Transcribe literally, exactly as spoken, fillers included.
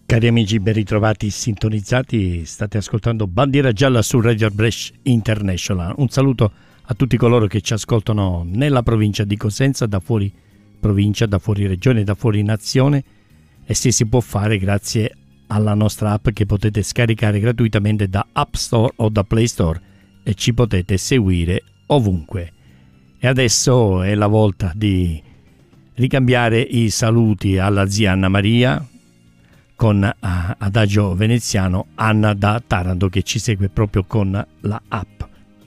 Cari amici, ben ritrovati, sintonizzati, state ascoltando Bandiera Gialla su Radio Brescia International. Un saluto a tutti coloro che ci ascoltano nella provincia di Cosenza, da fuori provincia, da fuori regione, da fuori nazione, e se si può fare grazie alla nostra app che potete scaricare gratuitamente da App Store o da Play Store e ci potete seguire ovunque. E adesso è la volta di ricambiare i saluti alla zia Anna Maria con uh, Adagio Veneziano, Anna da Taranto, che ci segue proprio con la app.